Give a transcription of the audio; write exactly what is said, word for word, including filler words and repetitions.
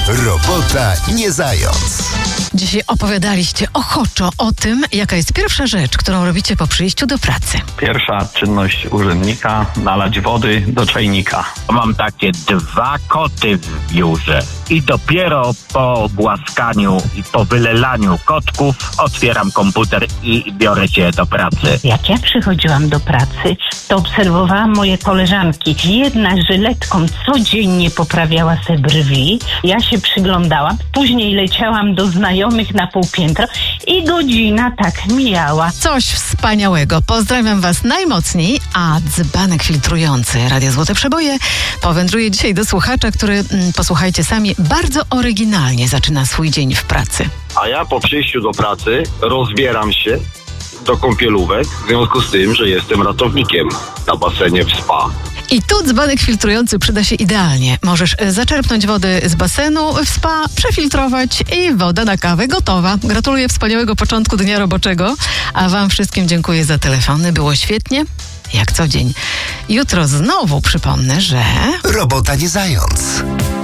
Robota nie zając. Dzisiaj opowiadaliście ochoczo o tym, jaka jest pierwsza rzecz, którą robicie po przyjściu do pracy. Pierwsza czynność urzędnika: nalać wody do czajnika. Mam takie dwa koty w biurze i dopiero po głaskaniu i po wylelaniu kotków otwieram komputer i biorę się do pracy. Jak ja przychodziłam do pracy, to obserwowałam moje koleżanki. Jedna żyletką codziennie poprawiała se brwi. Ja się przyglądałam. Później leciałam do znajomych na półpiętro i godzina tak mijała. Coś wspaniałego. Pozdrawiam Was najmocniej, a dzbanek filtrujący Radia Złote Przeboje powędruje dzisiaj do słuchacza, który, mm, posłuchajcie sami, bardzo oryginalnie zaczyna swój dzień w pracy. A ja po przyjściu do pracy rozbieram się do kąpielówek w związku z tym, że jestem ratownikiem na basenie w spa. I tu dzbanek filtrujący przyda się idealnie. Możesz zaczerpnąć wody z basenu w spa, przefiltrować i woda na kawę gotowa. Gratuluję wspaniałego początku dnia roboczego, a Wam wszystkim dziękuję za telefony. Było świetnie, jak co dzień. Jutro znowu przypomnę, że... Robota nie zając.